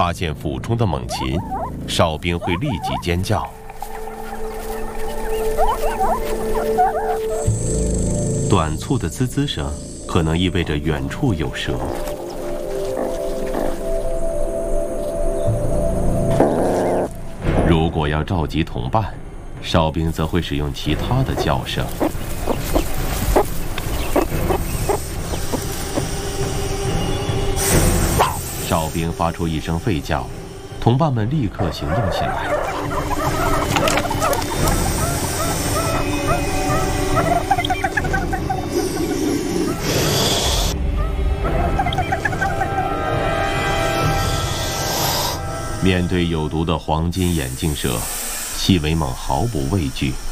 发现俯冲的猛禽，哨兵会立即尖叫。短促的滋滋声可能意味着远处有蛇。如果要召集同伴，哨兵则会使用其他的叫声。哨兵发出一声吠叫，同伴们立刻行动起来。面对有毒的黄金眼镜蛇，细尾猛毫不畏惧。